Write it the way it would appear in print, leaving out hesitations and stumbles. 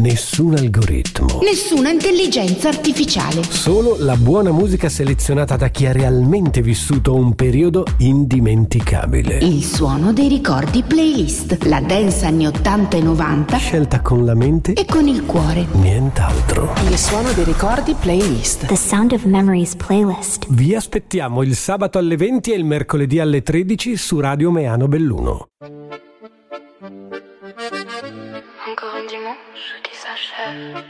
Nessun algoritmo. Nessuna intelligenza artificiale. Solo la buona musica selezionata da chi ha realmente vissuto un periodo indimenticabile. Il suono dei ricordi playlist. La dance anni 80 e 90. Scelta con la mente e con il cuore. Nient'altro. Il suono dei ricordi playlist. The Sound of Memories playlist. Vi aspettiamo il sabato alle 20 e il mercoledì alle 13 su Radio Meano Belluno. Encore un dimanche qui s'achève.